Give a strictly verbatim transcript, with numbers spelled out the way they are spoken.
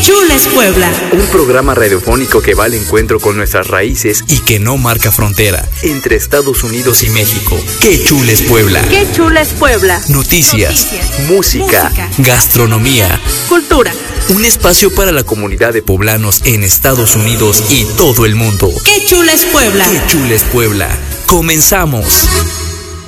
chula es Puebla! Un programa radiofónico que va al encuentro con nuestras raíces y que no marca frontera entre Estados Unidos y México. ¡Qué chula es Puebla! ¡Qué chula es Puebla! Noticias, Noticias música, música, gastronomía, cultura. Un espacio para la comunidad de poblanos en Estados Unidos y todo el mundo. ¡Qué chula es Puebla! ¡Qué chula es Puebla! ¡Comenzamos!